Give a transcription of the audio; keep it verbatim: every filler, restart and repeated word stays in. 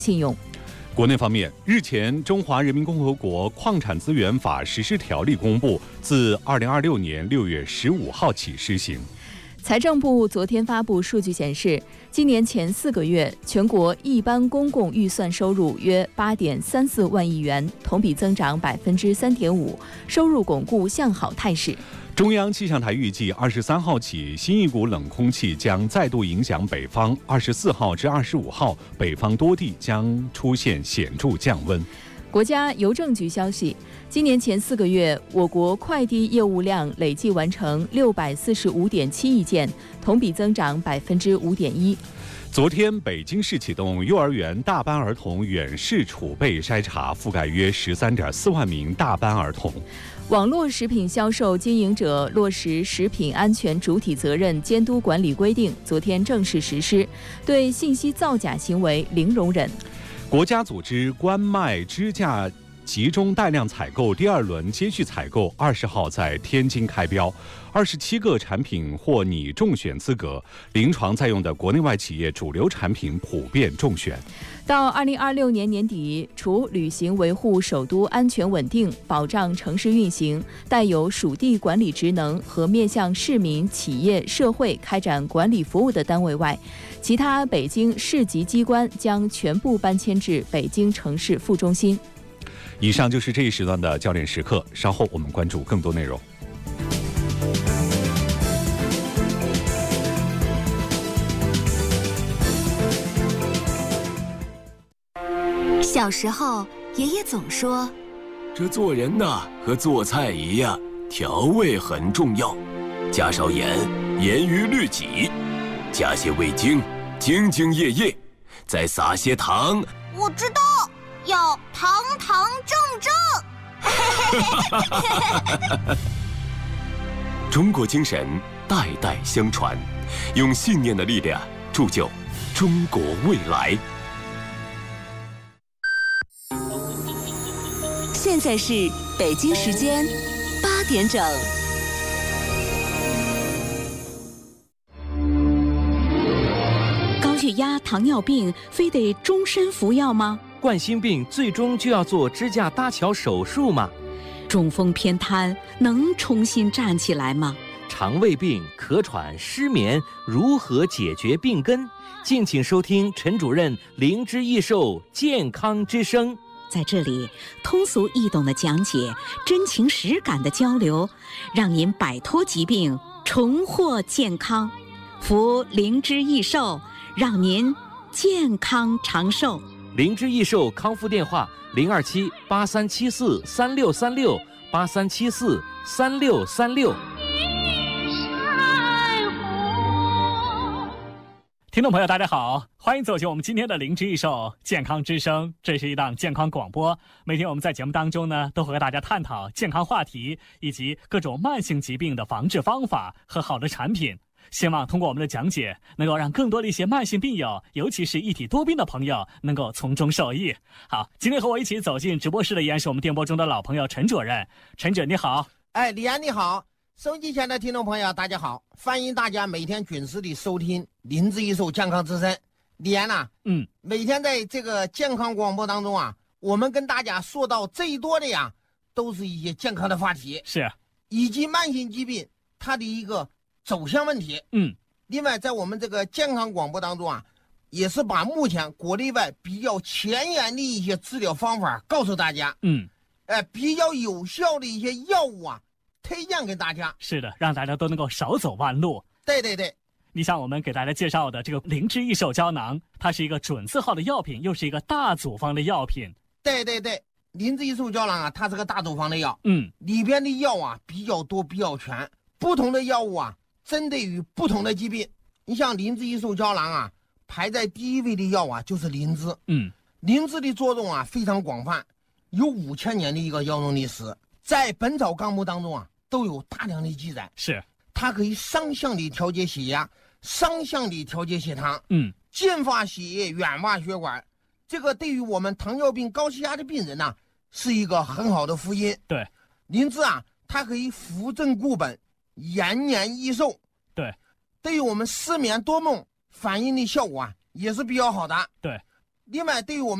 信用。 国内方面，日前《中华人民共和国矿产资源法实施条例》公布，自二零二六年六月十五号起施行。 财政部昨天发布数据显示，今年前四个月，全国一般公共预算收入约八点三四万亿元，同比增长百分之三点五，收入巩固向好态势。 中央气象台预计，二十三号起，新一股冷空气将再度影响北方。二十四号至二十五号，北方多地将出现显著降温。 国家邮政局消息，今年前四个月，我国快递业务量累计完成六百四十五点七亿件，同比增长百分之五点一。 昨天，北京市启动幼儿园大班儿童远视储备筛查，覆盖约十三点四万名大班儿童。 网络食品销售经营者落实食品安全主体责任监督管理规定，昨天正式实施，对信息造假行为零容忍。 国家组织冠脉支架集中带量采购第二轮接续采购二十号在天津开标，二十七个产品获拟中选资格，临床在用的国内外企业主流产品普遍中选。 到二零二六年年底，除履行维护首都安全稳定、保障城市运行、带有属地管理职能和面向市民、企业、社会开展管理服务的单位外，其他北京市级机关将全部搬迁至北京城市副中心。 以上就是这一时段的焦点时刻，稍后我们关注更多内容。 小时候，爷爷总说， 这做人呐，和做菜一样，调味很重要，加少盐，严于律己；加些味精，兢兢业业；再撒些糖。 我知道，要堂堂正正。 中国精神代代相传，用信念的力量铸就中国未来。 现在是北京时间八点整。 高血压、糖尿病非得终身服药吗？ 冠心病最终就要做支架搭桥手术吗？ 中风偏瘫能重新站起来吗？ 肠胃病、咳喘、失眠如何解决病根？敬请收听陈主任灵芝益寿健康之声。 在这里，通俗易懂的讲解，真情实感的交流，让您摆脱疾病，重获健康。服灵芝益寿，让您健康长寿。 灵芝益寿康复电话：零二七八三七四三六三六八三七四三六三六。 听众朋友大家好，欢迎走进我们今天的灵芝益寿健康之声，这是一档健康广播。每天我们在节目当中呢，都会和大家探讨健康话题，以及各种慢性疾病的防治方法和好的产品。希望通过我们的讲解，能够让更多的一些慢性病友，尤其是一体多病的朋友，能够从中受益。好，今天和我一起走进直播室的依然是我们电波中的老朋友陈主任。陈主任你好。 哎，李安你好。收音机前的听众朋友大家好，欢迎大家每天准时的收听灵芝益寿健康之声。李安呐、啊， 嗯， 每天在这个健康广播当中啊，我们跟大家说到最多的呀，都是一些健康的话题， 是以及慢性疾病它的一个走向问题。 嗯， 另外在我们这个健康广播当中啊，也是把目前国内外比较前沿的一些治疗方法告诉大家。 嗯， 呃，比较有效的一些药物啊，推荐给大家。 是的，让大家都能够少走弯路。 对对对， 你像我们给大家介绍的这个灵芝益寿胶囊，它是一个准字号的药品，又是一个大组方的药品。 对对对，灵芝益寿胶囊啊，它是个大组方的药， 嗯， 里边的药啊比较多比较全，不同的药物啊针对于不同的疾病。你像灵芝益寿胶囊啊，排在第一位的药啊就是灵芝。 嗯， 灵芝的作用啊非常广泛，有五千年的一个药用历史，在《本草纲目》当中啊都有大量的记载。 是， 它可以双向的调节血压，双向的调节血糖， 嗯， 净化血液，远化血管。这个对于我们糖尿病、高血压的病人呢、啊，是一个很好的福音。 对， 灵芝啊，它可以扶正固本，延年益寿。 对， 对于我们失眠多梦反应的效果啊，也是比较好的。 对， 另外，对于我们